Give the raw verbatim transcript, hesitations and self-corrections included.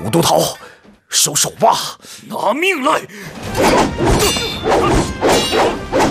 武都桃，收手吧！ 拿命来！